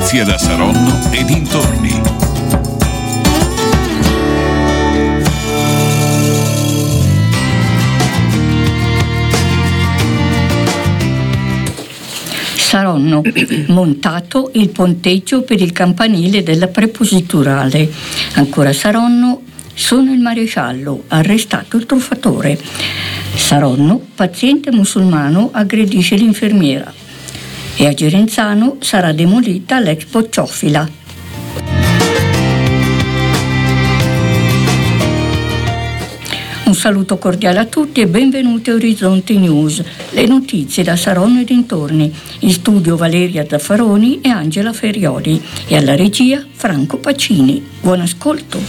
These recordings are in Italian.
notizie da Saronno e dintorni. Saronno, montato il ponteggio per il campanile della prepositurale. Ancora Saronno, sono il maresciallo, arrestato il truffatore. Saronno, paziente musulmano aggredisce l'infermiera. E a Gerenzano sarà demolita l'ex bocciofila. Un saluto cordiale a tutti e benvenuti a Orizzonte News, le notizie da Saronno e dintorni. In studio Valeria Zaffaroni e Angela Ferioli e alla regia Franco Pacini. Buon ascolto.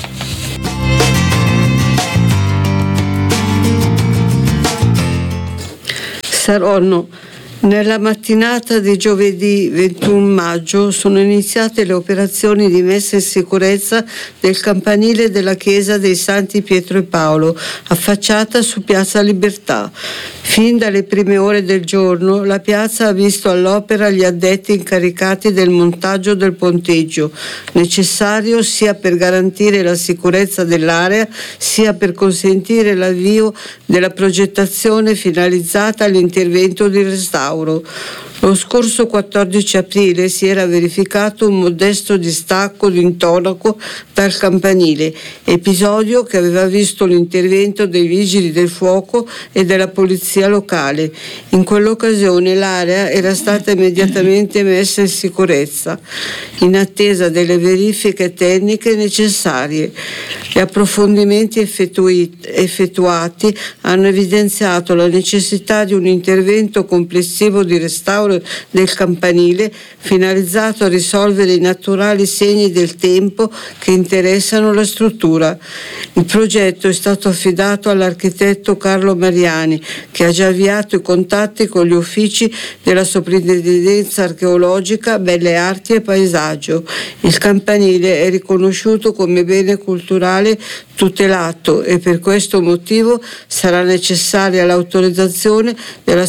Saronno. Nella mattinata di giovedì 21 maggio sono iniziate le operazioni di messa in sicurezza del campanile della chiesa dei Santi Pietro e Paolo, affacciata su Piazza Libertà. Fin dalle prime ore del giorno la piazza ha visto all'opera gli addetti incaricati del montaggio del ponteggio, necessario sia per garantire la sicurezza dell'area, sia per consentire l'avvio della progettazione finalizzata all'intervento di restauro. Lo scorso 14 aprile si era verificato un modesto distacco di intonaco dal campanile, episodio che aveva visto l'intervento dei vigili del fuoco e della polizia locale. In quell'occasione l'area era stata immediatamente messa in sicurezza, in attesa delle verifiche tecniche necessarie. Gli approfondimenti effettuati hanno evidenziato la necessità di un intervento complessivo di restauro del campanile finalizzato a risolvere i naturali segni del tempo che interessano la struttura. Il progetto è stato affidato all'architetto Carlo Mariani, che ha già avviato i contatti con gli uffici della Soprintendenza Archeologica, Belle Arti e Paesaggio. Il campanile è riconosciuto come bene culturale tutelato e per questo motivo sarà necessaria l'autorizzazione della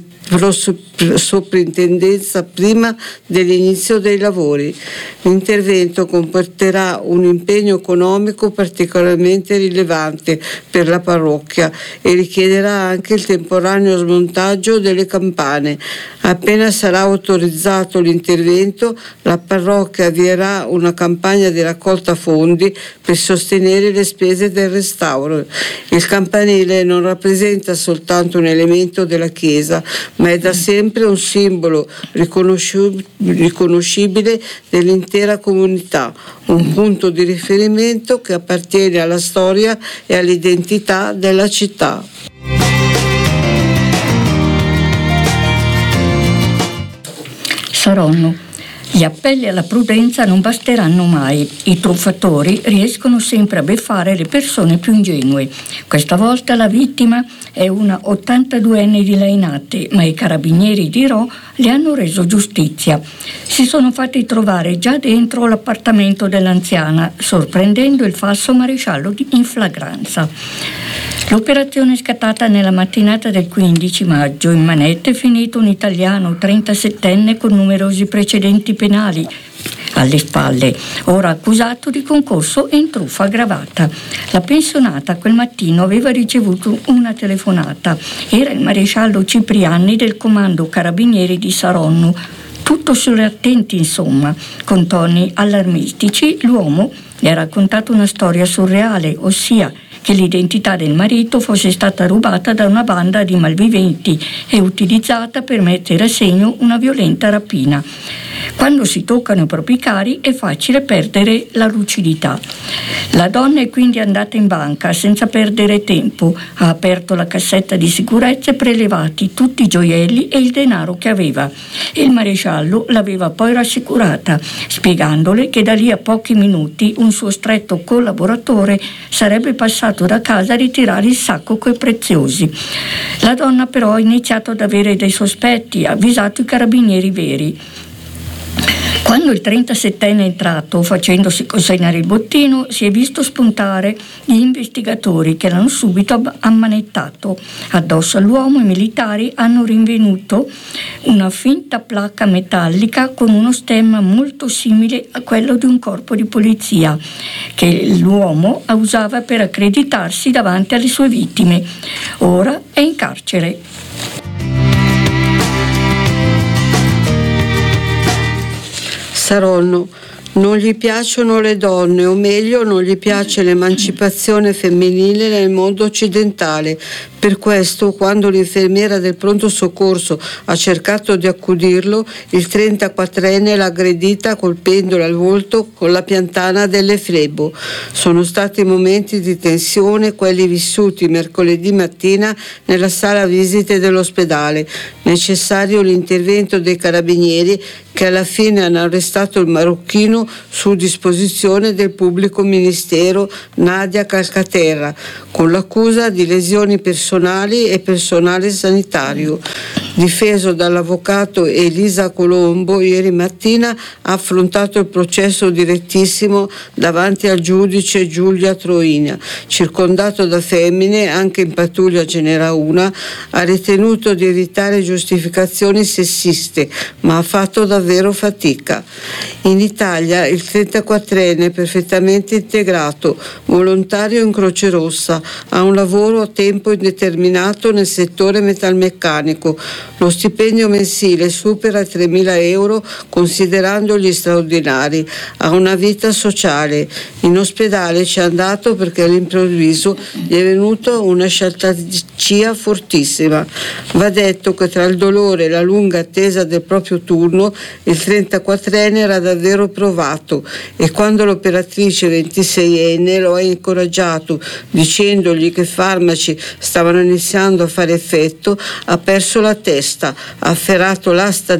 soprintendenza prima dell'inizio dei lavori. L'intervento comporterà un impegno economico particolarmente rilevante per la parrocchia e richiederà anche il temporaneo smontaggio delle campane. Appena sarà autorizzato l'intervento, la parrocchia avvierà una campagna di raccolta fondi per sostenere le spese del restauro. Il campanile non rappresenta soltanto un elemento della chiesa, ma è da sempre un simbolo riconoscibile dell'intera comunità, un punto di riferimento che appartiene alla storia e all'identità della città. Saronno. Gli appelli alla prudenza non basteranno mai. I truffatori riescono sempre a beffare le persone più ingenue. Questa volta la vittima è una 82enne di Lainate, ma i carabinieri di Rho le hanno reso giustizia. Si sono fatti trovare già dentro l'appartamento dell'anziana, sorprendendo il falso maresciallo in flagranza. L'operazione è scattata nella mattinata del 15 maggio. In manette è finito un italiano 37enne con numerosi precedenti penali alle spalle, ora accusato di concorso in truffa aggravata. La pensionata quel mattino aveva ricevuto una telefonata. Era il maresciallo Cipriani del comando carabinieri di Saronno. Tutto sulle attenti, insomma. Con toni allarmistici l'uomo le ha raccontato una storia surreale, ossia che l'identità del marito fosse stata rubata da una banda di malviventi e utilizzata per mettere a segno una violenta rapina. Quando si toccano i propri cari è facile perdere la lucidità. La donna è quindi andata in banca senza perdere tempo, ha aperto la cassetta di sicurezza e prelevati tutti i gioielli e il denaro che aveva. Il maresciallo l'aveva poi rassicurata, spiegandole che da lì a pochi minuti un suo stretto collaboratore sarebbe passato da casa a ritirare il sacco coi preziosi. La donna però ha iniziato ad avere dei sospetti, ha avvisato i carabinieri veri. Quando il 37enne è entrato, facendosi consegnare il bottino, si è visto spuntare gli investigatori che l'hanno subito ammanettato. Addosso all'uomo i militari hanno rinvenuto una finta placca metallica con uno stemma molto simile a quello di un corpo di polizia che l'uomo usava per accreditarsi davanti alle sue vittime. Ora è in carcere. Saronno. Non gli piacciono le donne, o meglio, non gli piace l'emancipazione femminile nel mondo occidentale. Per questo, quando l'infermiera del pronto soccorso ha cercato di accudirlo, il 34enne l'ha aggredita colpendola al volto con la piantana delle flebo. Sono stati momenti di tensione quelli vissuti mercoledì mattina nella sala visite dell'ospedale. Necessario l'intervento dei carabinieri che alla fine hanno arrestato il marocchino su disposizione del pubblico ministero Nadia Calcaterra con l'accusa di lesioni personali e personale sanitario. Difeso dall'avvocato Elisa Colombo, ieri mattina ha affrontato il processo direttissimo davanti al giudice Giulia Troina. Circondato da femmine, anche in pattuglia ce n'era una, ha ritenuto di evitare giustificazioni sessiste, ma ha fatto davvero fatica. In Italia il 34enne perfettamente integrato, volontario in Croce Rossa, ha un lavoro a tempo indeterminato nel settore metalmeccanico. Lo stipendio mensile supera i 3.000 euro considerando gli straordinari. Ha una vita sociale. In ospedale ci è andato perché all'improvviso gli è venuta una sciatalcia fortissima. Va detto che tra il dolore e la lunga attesa del proprio turno il 34enne era davvero provato e quando l'operatrice 26enne lo ha incoraggiato dicendogli che i farmaci stavano iniziando a fare effetto, ha perso la testa, ha afferrato l'asta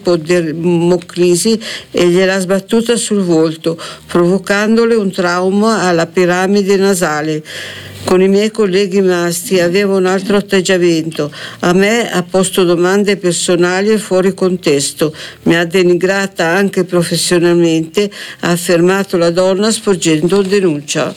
dell'ipodermoclisi e gliel'ha sbattuta sul volto, provocandole un trauma alla piramide nasale. Con i miei colleghi maschi aveva un altro atteggiamento. A me ha posto domande personali e fuori contesto. Mi ha denigrata anche professionalmente, ha affermato la donna sporgendo denuncia.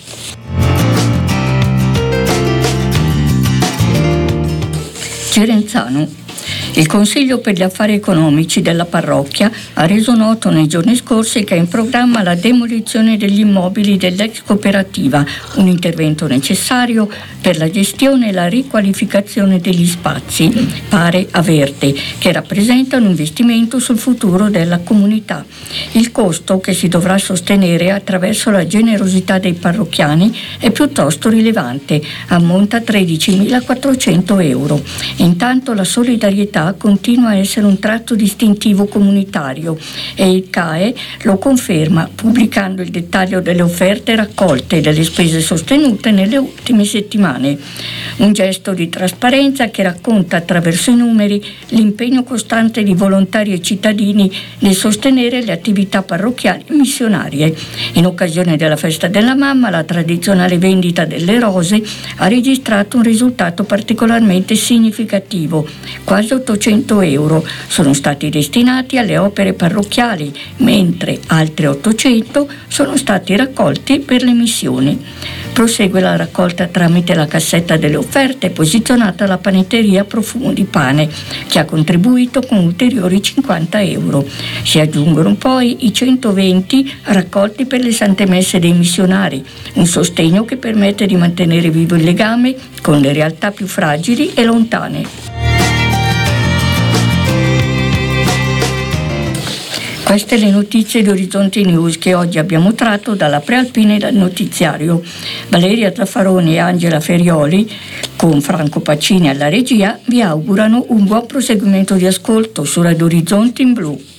Cerenzano. Il Consiglio per gli Affari Economici della parrocchia ha reso noto nei giorni scorsi che è in programma la demolizione degli immobili dell'ex cooperativa, un intervento necessario per la gestione e la riqualificazione degli spazi, pare Averte, che rappresenta un investimento sul futuro della comunità. Il costo che si dovrà sostenere attraverso la generosità dei parrocchiani è piuttosto rilevante, ammonta a 13.400 euro. Intanto la solidarietà continua a essere un tratto distintivo comunitario e il CAE lo conferma pubblicando il dettaglio delle offerte raccolte e delle spese sostenute nelle ultime settimane. Un gesto di trasparenza che racconta attraverso i numeri l'impegno costante di volontari e cittadini nel sostenere le attività parrocchiali e missionarie. In occasione della festa della mamma, la tradizionale vendita delle rose ha registrato un risultato particolarmente significativo. Quasi 800 euro sono stati destinati alle opere parrocchiali, mentre altri 800 sono stati raccolti per le missioni. Prosegue la raccolta tramite la cassetta delle offerte posizionata alla panetteria Profumo di Pane, che ha contribuito con ulteriori 50 euro. Si aggiungono poi i 120 raccolti per le Sante Messe dei missionari, un sostegno che permette di mantenere vivo il legame con le realtà più fragili e lontane. Queste le notizie di Orizzonte News che oggi abbiamo tratto dalla Prealpina e dal notiziario. Valeria Zaffaroni e Angela Ferioli, con Franco Pacini alla regia, vi augurano un buon proseguimento di ascolto su Radio Orizzonte in Blu.